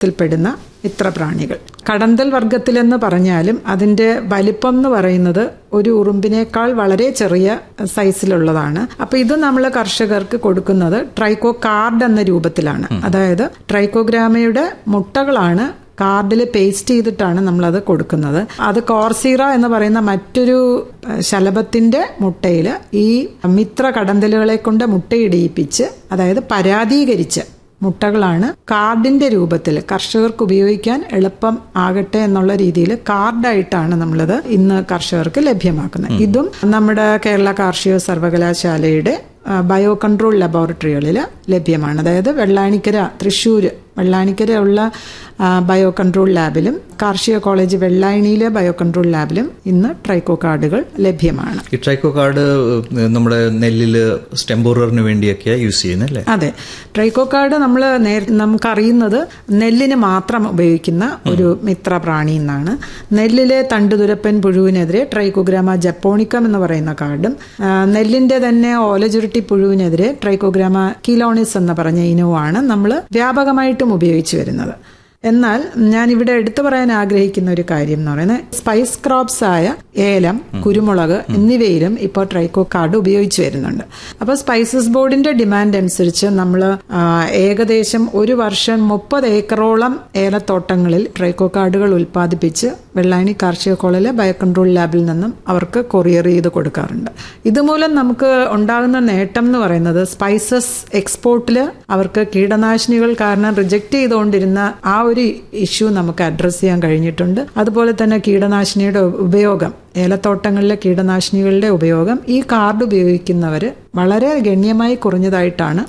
ത്തിൽപ്പെടുന്ന മിത്രപ്രാണികൾ. കടന്തൽ വർഗത്തിലെന്ന് പറഞ്ഞാലും അതിന്റെ വലിപ്പം എന്ന് പറയുന്നത് ഒരു ഉറുമ്പിനേക്കാൾ വളരെ ചെറിയ സൈസിലുള്ളതാണ്. അപ്പൊ ഇത് നമ്മൾ കർഷകർക്ക് കൊടുക്കുന്നത് ട്രൈക്കോകാർഡ് എന്ന രൂപത്തിലാണ്. അതായത് ട്രൈക്കോഗ്രാമയുടെ മുട്ടകളാണ് കാർഡിൽ പേസ്റ്റ് ചെയ്തിട്ടാണ് നമ്മളത് കൊടുക്കുന്നത്. അത് കോർസീറ എന്ന് പറയുന്ന മറ്റൊരു ശലഭത്തിന്റെ മുട്ടയിൽ ഈ മിത്ര കടന്തലുകളെ കൊണ്ട് മുട്ടയിടിയിപ്പിച്ച്, അതായത് പരാദീകരിച്ച് മുട്ടകളാണ് കാർഡിന്റെ രൂപത്തിൽ കർഷകർക്ക് ഉപയോഗിക്കാൻ എളുപ്പം ആകട്ടെ എന്നുള്ള രീതിയിൽ കാർഡായിട്ടാണ് നമ്മളത് ഇന്ന് കർഷകർക്ക് ലഭ്യമാക്കുന്നത്. ഇതും നമ്മുടെ കേരള കാർഷിക സർവകലാശാലയുടെ ബയോ കൺട്രോൾ ലബോറട്ടറികളിൽ ലഭ്യമാണ്. അതായത് വെള്ളാനിക്കര, തൃശ്ശൂർ വെള്ളാനിക്കര ഉള്ള ബയോ കൺട്രോൾ ലാബിലും കാർഷിക കോളേജ് വെള്ളായണിയിലെ ബയോ കൺട്രോൾ ലാബിലും ഇന്ന് ട്രൈക്കോ കാർഡുകൾ ലഭ്യമാണ്. ഈ ട്രൈക്കോ കാർഡ് നമ്മുടെ നെല്ലില് സ്റ്റെംബോററിന് വേണ്ടിയൊക്കെയാണ് യൂസ് ചെയ്യുന്നത്. അതെ, ട്രൈക്കോ കാർഡ് നമുക്കറിയുന്നത് നെല്ലിന് മാത്രം ഉപയോഗിക്കുന്ന ഒരു മിത്രപ്രാണി എന്നാണ്. നെല്ലിലെ തണ്ടുതുരപ്പൻ പുഴുവിനെതിരെ ട്രൈക്കോഗ്രാമ ജപ്പോണിക്കം എന്ന് പറയുന്ന കാർഡും, നെല്ലിന്റെ തന്നെ ഓലചുരുട്ടി പുഴുവിനെതിരെ ട്രൈക്കോഗ്രാമ കിലോണിസ് എന്ന് പറഞ്ഞ ഇനവുമാണ് നമ്മൾ വ്യാപകമായിട്ടും ഉപയോഗിച്ചു വരുന്നത്. എന്നാൽ ഞാൻ ഇവിടെ എടുത്തു പറയാൻ ആഗ്രഹിക്കുന്ന ഒരു കാര്യം എന്ന് പറയുന്നത് സ്പൈസ് ക്രോപ്സ് ആയ ഏലം, കുരുമുളക് എന്നിവയിലും ഇപ്പോൾ ട്രൈക്കോ കാർഡ് ഉപയോഗിച്ചു വരുന്നുണ്ട്. അപ്പോൾ സ്പൈസസ് ബോർഡിന്റെ ഡിമാൻഡ് അനുസരിച്ച് നമ്മൾ ഏകദേശം ഒരു വർഷം 30 ഏക്കറോളം ഏലത്തോട്ടങ്ങളിൽ ട്രൈക്കോ കാർഡുകൾ ഉൽപ്പാദിപ്പിച്ച് വെള്ളായണി കാർഷിക കോളേജിലെ ബയോ കൺട്രോൾ ലാബിൽ നിന്നും അവർക്ക് കൊറിയർ ചെയ്ത് കൊടുക്കാറുണ്ട്. ഇതുമൂലം നമുക്ക് ഉണ്ടാകുന്ന നേട്ടം എന്ന് പറയുന്നത് സ്പൈസസ് എക്സ്പോർട്ടിൽ അവർക്ക് കീടനാശിനികൾ കാരണം റിജക്ട് ചെയ്തുകൊണ്ടിരുന്ന ആ ഒരു ഇഷ്യൂ നമുക്ക് അഡ്രസ് ചെയ്യാൻ കഴിഞ്ഞിട്ടുണ്ട്. അതുപോലെ തന്നെ കീടനാശിനിയുടെ ഉപയോഗം, ഏലത്തോട്ടങ്ങളിലെ കീടനാശിനികളുടെ ഉപയോഗം ഈ കാർഡ് ഉപയോഗിക്കുന്നവർ വളരെ ഗണ്യമായി കുറഞ്ഞതായിട്ടാണ്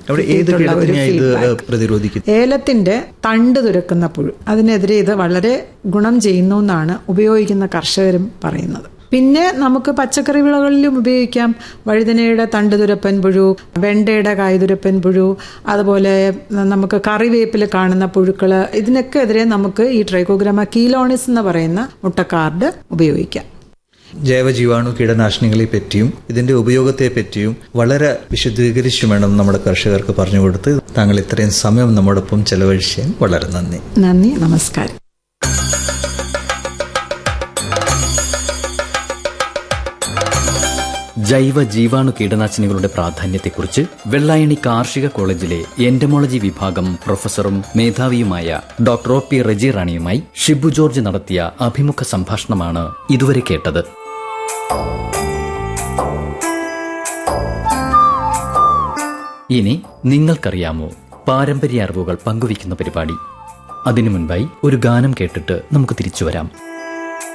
ഏലത്തിന്റെ തണ്ട് തുരക്കുന്ന പുഴു. അതിനെതിരെ ഇത് വളരെ ഗുണം ചെയ്യുന്നു എന്നാണ് ഉപയോഗിക്കുന്ന കർഷകരും പറയുന്നത്. പിന്നെ നമുക്ക് പച്ചക്കറി വിളകളിലും ഉപയോഗിക്കാം. വഴുതനയുടെ തണ്ടുതുരപ്പൻ പുഴു, വെണ്ടയുടെ കായ്തുരപ്പൻ പുഴു, അതുപോലെ നമുക്ക് കറിവേപ്പിൽ കാണുന്ന പുഴുക്കൾ, ഇതിനൊക്കെ എതിരെ നമുക്ക് ഈ ട്രൈക്കോഗ്രാമ കിലോണിസ് എന്ന് പറയുന്ന മുട്ടക്കാർഡ് ഉപയോഗിക്കാം. ജൈവജീവാണു കീടനാശിനികളെ പറ്റിയും ഇതിന്റെ ഉപയോഗത്തെ പറ്റിയും വളരെ വിശദീകരിച്ചു വേണം നമ്മുടെ കർഷകർക്ക് പറഞ്ഞു കൊടുത്ത്. താങ്കൾ ഇത്രയും സമയം നമ്മോടൊപ്പം ചെലവഴിക്കാൻ വളരെ നന്ദി. നന്ദി, നമസ്കാരം. ജൈവ ജീവാണു കീടനാശിനികളുടെ പ്രാധാന്യത്തെക്കുറിച്ച് വെള്ളായണി കാർഷിക കോളേജിലെ എന്റമോളജി വിഭാഗം പ്രൊഫസറും മേധാവിയുമായ doctor O P Reji റാണിയുമായി Shibu George നടത്തിയ അഭിമുഖ സംഭാഷണമാണ് ഇതുവരെ കേട്ടത്. ഇനി നിങ്ങൾക്കറിയാമോ, പാരമ്പര്യ അറിവുകൾ പങ്കുവയ്ക്കുന്ന പരിപാടി. അതിനു മുൻപായി ഒരു ഗാനം കേട്ടിട്ട് നമുക്ക് തിരിച്ചു വരാം.